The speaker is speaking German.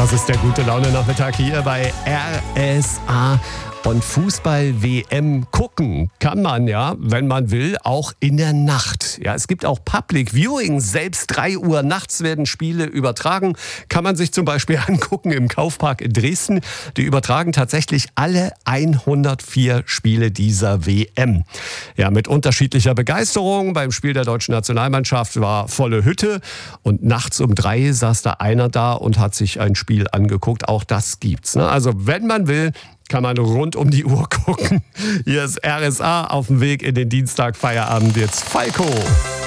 Das ist der gute Laune-Nachmittag hier bei RSA. Und Fußball-WM gucken kann man ja, wenn man will, auch in der Nacht. Ja, es gibt auch Public Viewing. Selbst 3 Uhr nachts werden Spiele übertragen. Kann man sich zum Beispiel angucken im Kaufpark in Dresden. Die übertragen tatsächlich alle 104 Spiele dieser WM. Ja, mit unterschiedlicher Begeisterung. Beim Spiel der deutschen Nationalmannschaft war volle Hütte. Und nachts um 3 saß da einer da und hat sich ein Spiel angeguckt. Auch das gibt's, ne? Also wenn man will, kann man rund um die Uhr gucken. Hier ist RSA auf dem Weg in den Dienstag Feierabend. Jetzt Falco.